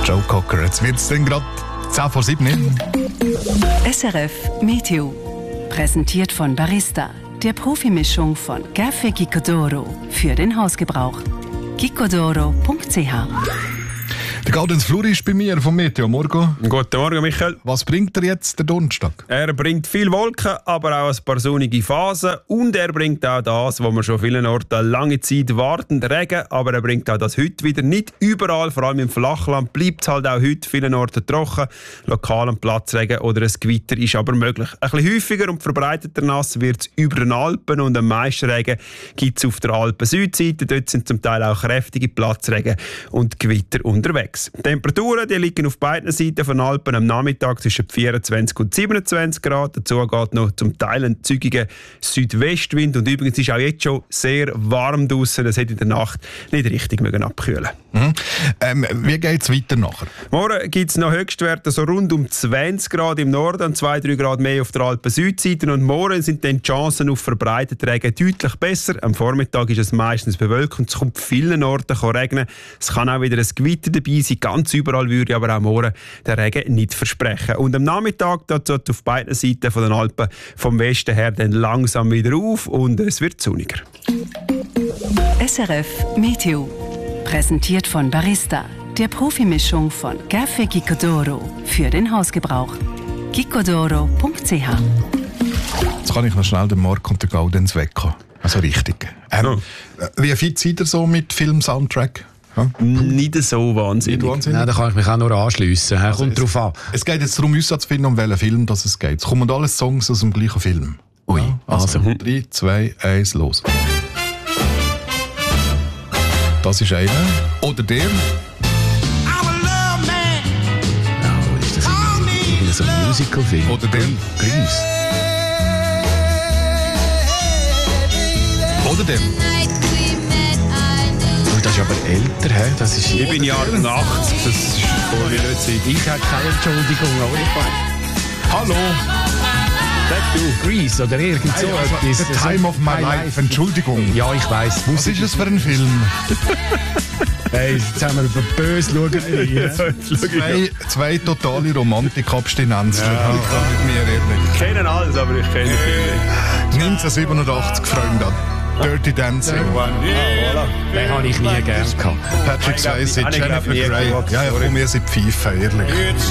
Joe Cocker. Jetzt wird es dann gerade 10 vor 7. SRF Meteo. Präsentiert von Barista, der Profimischung von Café Gicodoro für den Hausgebrauch. gicodoro.ch. Der Gaudenz Fluri ist bei mir vom Meteo. Morgen. Guten Morgen, Michael. Was bringt er jetzt, der Donnerstag? Er bringt viel Wolken, aber auch ein paar sonnige Phasen. Und er bringt auch das, was wir schon vielen Orten lange Zeit warten, Regen. Aber er bringt auch das heute wieder. Nicht überall, vor allem im Flachland, bleibt es halt auch heute vielen Orten trocken. Lokalen Platzregen oder ein Gewitter ist aber möglich. Ein bisschen häufiger und verbreiteter nass wird es über den Alpen und am meisten Regen gibt es auf der Alpen-Südseite. Dort sind zum Teil auch kräftige Platzregen und Gewitter unterwegs. Die Temperaturen die liegen auf beiden Seiten von Alpen am Nachmittag zwischen 24 und 27 Grad. Dazu geht noch zum Teil ein zügiger Südwestwind. Und übrigens ist auch jetzt schon sehr warm draussen. Es hätte in der Nacht nicht richtig abkühlen. Wie geht es weiter nachher? Morgen gibt es noch Höchstwerte so rund um 20 Grad im Norden und 2-3 Grad mehr auf der Alpen-Südseite. Und morgen sind dann die Chancen auf verbreitete Regen deutlich besser. Am Vormittag ist es meistens bewölkt und es kommt vielen Orten regnen. Es kann auch wieder ein Gewitter dabei sein. Ganz überall würde aber auch morgen der Regen nicht versprechen. Und am Nachmittag sollte auf beiden Seiten von den Alpen vom Westen her dann langsam wieder auf und es wird sonniger. SRF Meteo. Präsentiert von Barista, der Profimischung von Café Gicodoro für den Hausgebrauch. gicodoro.ch. Jetzt kann ich noch schnell den Marc und den Gaudenz wecken. Also richtig. Wie fit seid ihr so mit Film-Soundtrack? Ja? Nicht so wahnsinnig. Nein, da kann ich mich auch nur anschliessen. Also kommt drauf an. Es geht jetzt darum, uns zu finden, um welchen Film das es geht. Es kommen alles Songs aus dem gleichen Film. Ui, ja, also 3, 2, 1, los. Das ist einer. Oder der. Ist das irgendwie so ein Musical-Film? Oder der. Grease. Oder der. Oh, das ist aber älter, he? Das ist Ich bin Jahr 80, das ist vor mir nicht Zeit. Ich habe keine Entschuldigung, aber ich weiß. Hallo. Sag du, Grease oder irgend so etwas. The Time of My Life. Entschuldigung. Ja, ich weiss. Was ist das für ein Film? Hey, jetzt haben wir über böse Schauerei. Zwei totale Romantikabstinenz. Ja, mit mir ehrlich. Ich kenne alles, aber ich kenne viel nicht. 1987, Freunde. Dirty Dancing. Den habe ich nie gern gehabt. Patrick Swayze, Jennifer Grey. Ja, komm, ihr seid Pfeife, ehrlich.